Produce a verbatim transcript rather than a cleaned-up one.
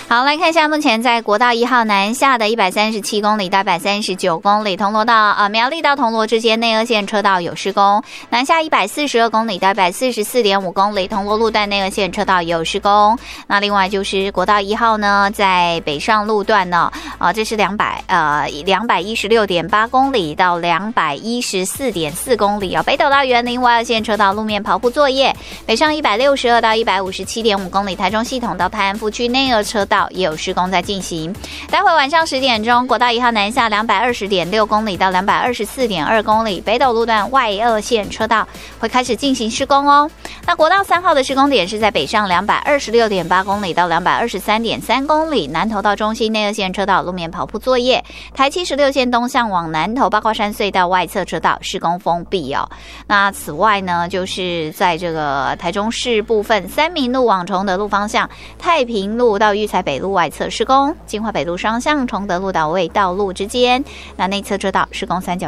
好，来看一下目前在国道一号南下的一百三十七公里到一百三十九公里，铜锣到呃苗栗到铜锣之间内二线车道有施工；南下一百四十二公里到一百四十四点五公里，铜锣路段内二线车道有施工。那另外就是国道一号呢，在北上路段呢，啊、呃，这是两百呃两百一十六点八公里到两百一十四点四公里哦。北斗到园林外二线车道路面刨铺作业，北上一百六十二到一百五十七点五公里，台中系统到泰安府区内二车道也有施工在进行。待会晚上十点钟，国道一号南下两百二十点六公里到两百二十四点二公里，北斗路段外二线车道会开始进行施工哦。那国道三号的施工点是在北上两百二十六点八公里到两百二十三点三公里，南投到中心内二线车道路面刨铺作业，台七十六线东向往南投八卦山隧道外侧车道施工封闭哦。那此外呢，就是在这个台中市部分，三民路往崇德路方向，太平路到育才北路外侧施工，金华北路双向崇德路到卫道路之间，那内侧车道施工三角